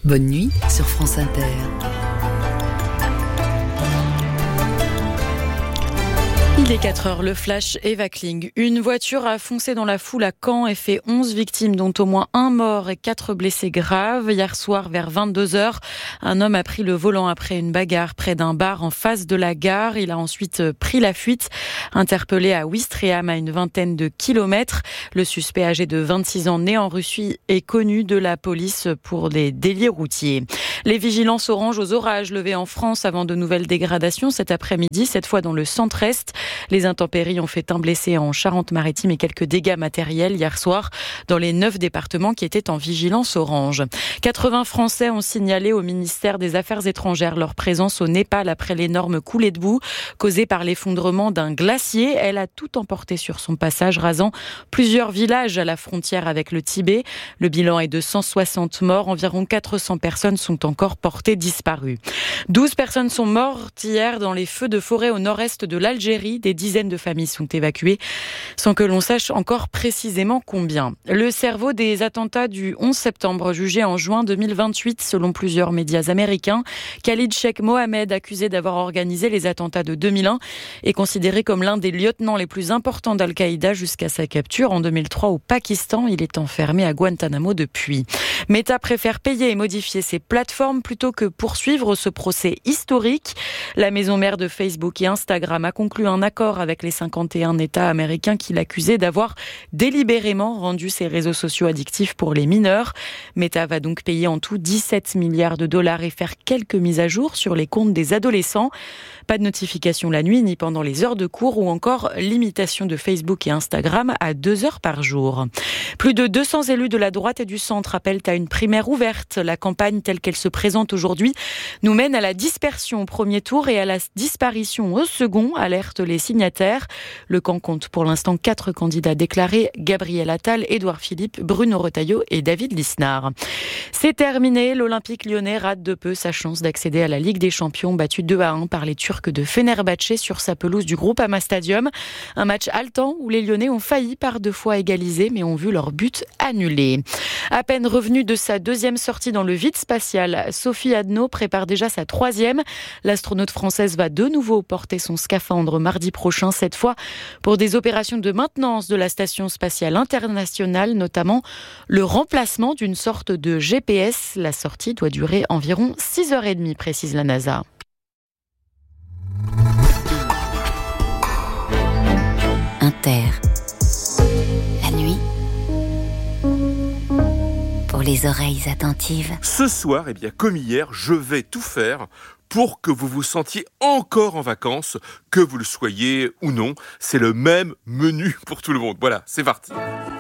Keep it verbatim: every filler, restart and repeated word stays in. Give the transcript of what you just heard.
Bonne nuit sur France Inter. Il est quatre heures, le flash Eva Kling. Une voiture a foncé dans la foule à Caen et fait onze victimes, dont au moins un mort et quatre blessés graves. Hier soir, vers vingt-deux heures, un homme a pris le volant après une bagarre près d'un bar en face de la gare. Il a ensuite pris la fuite, interpellé à Ouistreham, à une vingtaine de kilomètres. Le suspect, âgé de vingt-six ans, né en Russie, est connu de la police pour des délits routiers. Les vigilances orange aux orages levées en France avant de nouvelles dégradations cet après-midi, cette fois dans le centre-est. Les intempéries ont fait un blessé en Charente-Maritime et quelques dégâts matériels hier soir dans les neuf départements qui étaient en vigilance orange. quatre-vingts Français ont signalé au ministère des Affaires étrangères leur présence au Népal après l'énorme coulée de boue causée par l'effondrement d'un glacier. Elle a tout emporté sur son passage, rasant plusieurs villages à la frontière avec le Tibet. Le bilan est de cent soixante morts. Environ quatre cents personnes sont encore portées disparues. douze personnes sont mortes hier dans les feux de forêt au nord-est de l'Algérie. Des dizaines de familles sont évacuées sans que l'on sache encore précisément combien. Le cerveau des attentats du onze septembre, jugé en juin deux mille vingt-huit selon plusieurs médias américains. Khalid Sheikh Mohammed, accusé d'avoir organisé les attentats de deux mille un, est considéré comme l'un des lieutenants les plus importants d'Al-Qaïda jusqu'à sa capture en deux mille trois au Pakistan. Il est enfermé à Guantanamo depuis. Meta préfère payer et modifier ses plateformes plutôt que poursuivre ce procès historique. La maison mère de Facebook et Instagram a conclu un accord avec les cinquante et un États américains qui l'accusaient d'avoir délibérément rendu ces réseaux sociaux addictifs pour les mineurs. Meta va donc payer en tout dix-sept milliards de dollars et faire quelques mises à jour sur les comptes des adolescents. Pas de notification la nuit ni pendant les heures de cours ou encore limitation de Facebook et Instagram à deux heures par jour. Plus de deux cents élus de la droite et du centre appellent à une primaire ouverte. La campagne telle qu'elle se présente aujourd'hui nous mène à la dispersion au premier tour et à la disparition au second, alertent les signataires. Le camp compte pour l'instant quatre candidats déclarés, Gabriel Attal, Édouard Philippe, Bruno Retailleau et David Lisnard. C'est terminé, l'Olympique lyonnais rate de peu sa chance d'accéder à la Ligue des Champions, battu deux à un par les Turcs de Fenerbahçe sur sa pelouse du Groupama Stadium. Un match haletant où les Lyonnais ont failli par deux fois égaliser mais ont vu leur but annulé. À peine revenue de sa deuxième sortie dans le vide spatial, Sophie Adno prépare déjà sa troisième. L'astronaute française va de nouveau porter son scaphandre mardi prochain, cette fois pour des opérations de maintenance de la Station spatiale internationale, notamment le remplacement d'une sorte de G P S. La sortie doit durer environ six heures trente, précise la NASA. Inter. La nuit, pour les oreilles attentives. Ce soir, eh bien, comme hier, je vais tout faire pour que vous vous sentiez encore en vacances, que vous le soyez ou non. C'est le même menu pour tout le monde. Voilà, c'est parti.